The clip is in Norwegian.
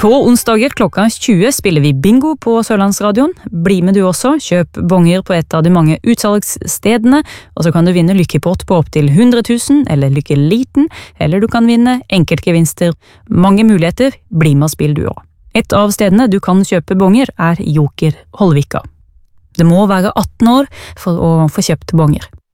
På onsdager klokka 20 spiller vi bingo på Sørlandsradioen. Bli med du også, kjøp bonger på et av de mange utsalgsstedene, og så kan du vinne lykkepott på opptil 100 000, eller lykkeliten, eller du kan vinne enkeltgevinster. Mange muligheter, bli med og spill du også. Et av stedene du kan kjøpe bonger er Joker Holvika. Det må være 18 år for å få kjøpt bonger.